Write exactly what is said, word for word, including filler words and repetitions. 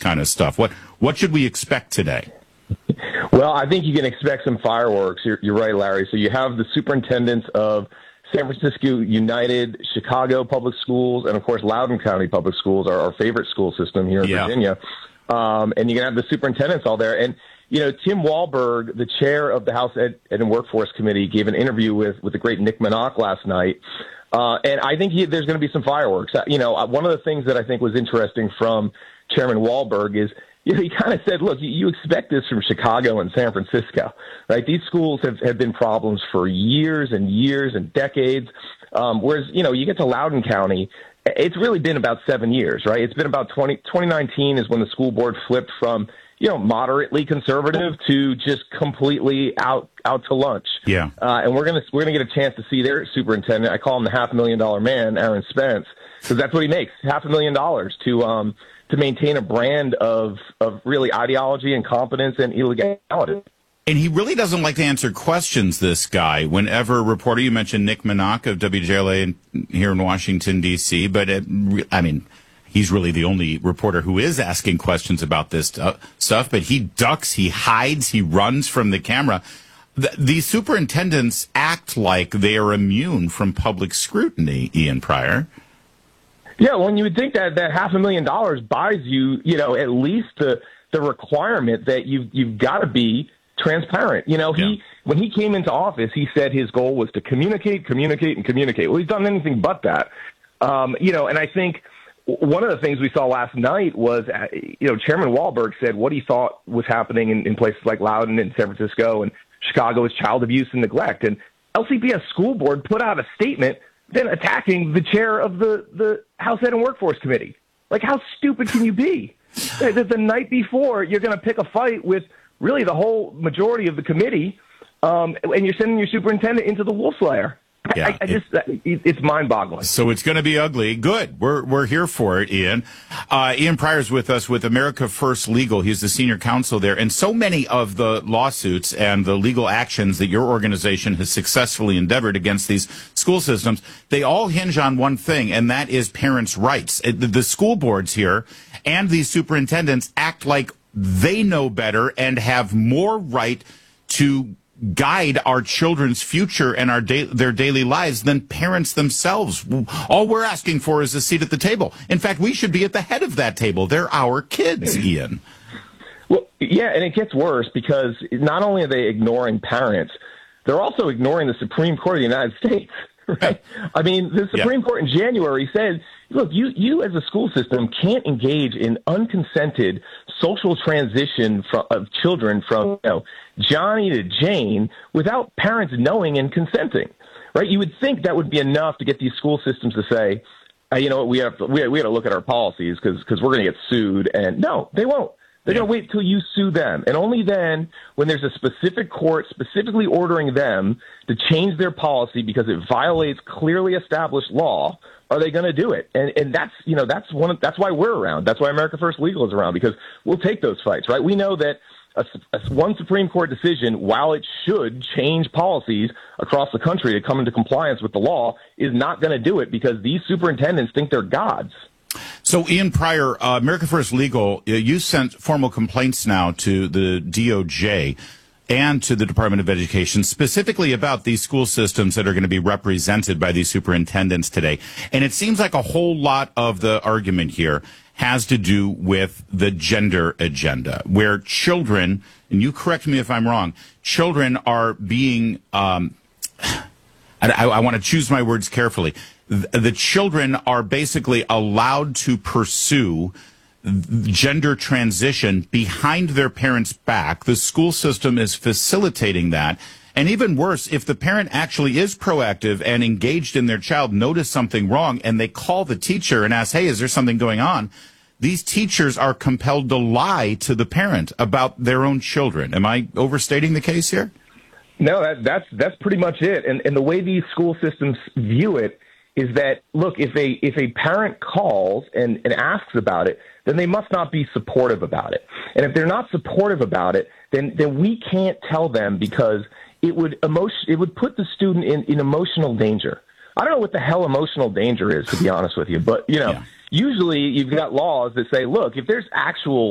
kind of stuff. What what should we expect today? Well, I think you can expect some fireworks. You're, you're right, Larry. So you have the superintendents of San Francisco United, Chicago Public Schools, and, of course, Loudoun County Public Schools, our, our favorite school system here in yeah. Virginia. Um, and you're going to have the superintendents all there. And, you know, Tim Walberg, the chair of the House Ed, Ed and Workforce Committee, gave an interview with, with the great Nick Minock last night. Uh, and I think he, there's going to be some fireworks. You know, one of the things that I think was interesting from Chairman Walberg is, you know, he kind of said, look, you, you expect this from Chicago and San Francisco, right? These schools have, have been problems for years and years and decades. Um, whereas, you know, you get to Loudoun County, it's really been about seven years, right? It's been about twenty, twenty nineteen is when the school board flipped from, you know, moderately conservative to just completely out, out to lunch. Yeah. Uh, and we're going to, we're going to get a chance to see their superintendent. I call him the half a million dollar man, Aaron Spence, because that's what he makes, half a million dollars to, um, to maintain a brand of, of really ideology, incompetence, and illegality. And he really doesn't like to answer questions, this guy. Whenever a reporter, you mentioned Nick Minock of W J L A in, here in Washington, D C, but, it, I mean, he's really the only reporter who is asking questions about this stuff, but he ducks, he hides, he runs from the camera. The, these superintendents act like they are immune from public scrutiny, Ian Prior. Yeah, when you would think that that half a million dollars buys you, you know, at least the the requirement that you you've got to be transparent. You know, he yeah. when he came into office, he said his goal was to communicate, communicate, and communicate. Well, he's done anything but that. Um, you know, and I think one of the things we saw last night was, uh, you know, Chairman Walberg said what he thought was happening in, in places like Loudoun and San Francisco and Chicago is child abuse and neglect. And L C P S school board put out a statement then attacking the chair of the, the House Ed and Workforce Committee. Like, how stupid can you be? That the night before, you're going to pick a fight with really the whole majority of the committee, um, and you're sending your superintendent into the wolf's lair. Yeah, I, I just, it, it's mind-boggling. So it's going to be ugly. Good. We're we're here for it, Ian. Uh, Ian Pryor's with us with America First Legal. He's the senior counsel there. And so many of the lawsuits and the legal actions that your organization has successfully endeavored against these school systems, they all hinge on one thing, and that is parents' rights. It, the, the school boards here and these superintendents act like they know better and have more right to guide our children's future and our da- their daily lives than parents themselves. All we're asking for is a seat at the table. In fact, we should be at the head of that table. They're our kids, Ian. Well, yeah, and it gets worse because not only are they ignoring parents, they're also ignoring the Supreme Court of the United States. Right? I mean, the Supreme yeah. Court in January said, look, you, you as a school system can't engage in unconsented social transition from, of children from, you know, Johnny to Jane without parents knowing and consenting, right? You would think that would be enough to get these school systems to say, uh, you know what, we have to, we, we got to look at our policies because because we're going to get sued. And no, they won't. They're yeah. going to wait till you sue them. And only then, when there's a specific court specifically ordering them to change their policy because it violates clearly established law, are they going to do it? And and that's, you know, that's one of, that's why we're around. That's why America First Legal is around, because we'll take those fights, right? We know that a, a, one Supreme Court decision, while it should change policies across the country to come into compliance with the law, is not going to do it because these superintendents think they're gods. So, Ian Prior, uh, America First Legal, uh, you sent formal complaints now to the D O J and to the Department of Education, specifically about these school systems that are going to be represented by these superintendents today. And it seems like a whole lot of the argument here has to do with the gender agenda, where children, and you correct me if I'm wrong, children are being, um, I, I want to choose my words carefully, the children are basically allowed to pursue gender transition behind their parents' back. The school system is facilitating that. And even worse, if the parent actually is proactive and engaged in their child, notice something wrong, and they call the teacher and ask, hey, is there something going on? These teachers are compelled to lie to the parent about their own children. Am I overstating the case here? No, that, that's that's pretty much it. And, and the way these school systems view it is that, look, if a if a parent calls and, and asks about it, then they must not be supportive about it. And if they're not supportive about it, then then we can't tell them because it would emotion it would put the student in, in emotional danger. I don't know what the hell emotional danger is, to be honest with you, but you know, yeah. usually you've got laws that say, look, if there's actual